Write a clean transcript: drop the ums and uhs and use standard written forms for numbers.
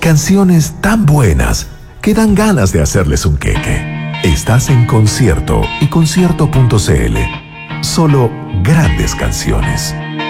Canciones tan buenas que dan ganas de hacerles un queque. Estás en Concierto y concierto.cl. Solo grandes canciones.